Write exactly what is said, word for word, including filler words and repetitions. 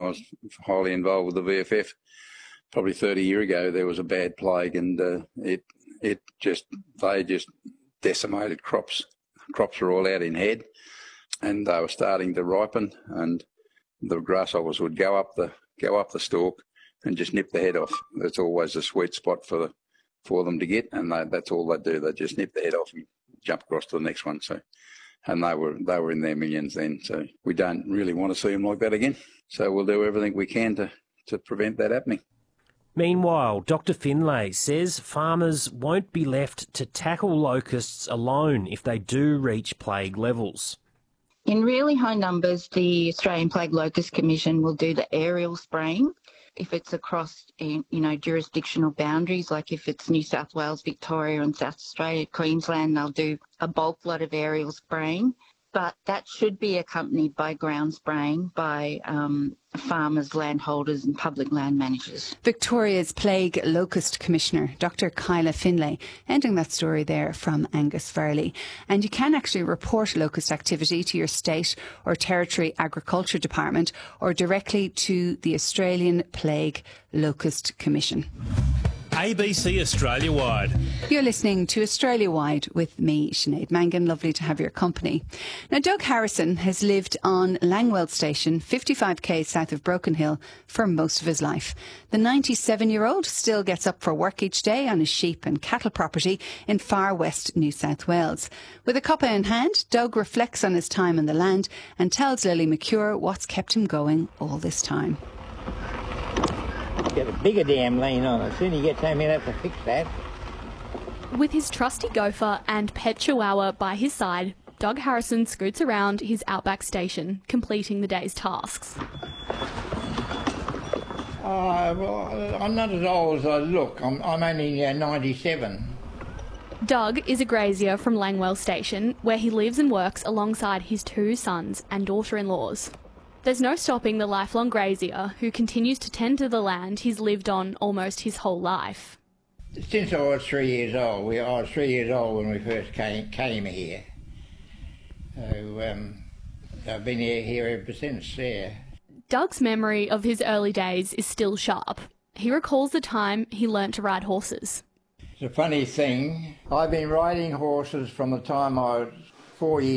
was highly involved with the V F F. Probably thirty years ago, there was a bad plague, and uh, it it just they just decimated crops. Crops were all out in head, and they were starting to ripen, and the grasshoppers would go up the go up the stalk and just nip the head off. That's always a sweet spot for the, for them to get, and they, that's all they do. They just nip the head off and jump across to the next one. So, and they were they were in their millions then. So we don't really want to see them like that again. So we'll do everything we can to to prevent that happening. Meanwhile, Doctor Finlay says farmers won't be left to tackle locusts alone if they do reach plague levels. In really high numbers, the Australian Plague Locust Commission will do the aerial spraying. If it's across, you know, jurisdictional boundaries, like if it's New South Wales, Victoria and South Australia, Queensland, they'll do a bulk lot of aerial spraying. But that should be accompanied by ground spraying by um, farmers, landholders and public land managers. Victoria's Plague Locust Commissioner, Doctor Kyla Finlay, ending that story there from Angus Farley. And you can actually report locust activity to your state or territory agriculture department or directly to the Australian Plague Locust Commission. A B C Australia Wide. You're listening to Australia Wide with me, Sinead Mangan. Lovely to have your company. Now, Doug Harrison has lived on Langwell Station, fifty-five k's south of Broken Hill, for most of his life. The ninety-seven-year-old still gets up for work each day on his sheep and cattle property in far west New South Wales. With a cuppa in hand, Doug reflects on his time on the land and tells Lily McCure what's kept him going all this time. Get a bigger damn lean on it. Soon he gets home, he'll have to fix that. With his trusty gopher and pet chihuahua by his side, Doug Harrison scoots around his outback station, completing the day's tasks. Uh, well, I'm not as old as I look. I'm, I'm only uh, ninety-seven. Doug is a grazier from Langwell Station, where he lives and works alongside his two sons and daughter-in-laws. There's no stopping the lifelong grazier who continues to tend to the land he's lived on almost his whole life. Since I was three years old. We, I was three years old when we first came, came here. So um, I've been here, here ever since, yeah. Doug's memory of his early days is still sharp. He recalls the time he learnt to ride horses. It's a funny thing. I've been riding horses from the time I was four years